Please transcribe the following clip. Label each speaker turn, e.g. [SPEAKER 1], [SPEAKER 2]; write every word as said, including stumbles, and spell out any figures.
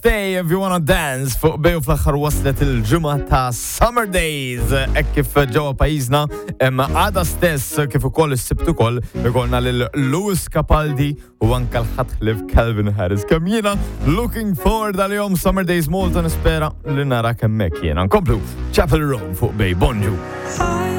[SPEAKER 1] Stay if you wanna dance fuq bej u fl-aħħar waslet il-ġimgħa ta' Summer Days hekk kif ġewwa pajjiżna hemm għada stess kif ukoll is-sibt ukoll ikollna lil Lewis Capaldi u anke l-ħadħlif Calvin Harris. Kemm jiena looking forward għal-jom Summer Days Malta nispera li nara kemm hekk jiena. Nkomplu Chapel Roan fuq bej Bonġu.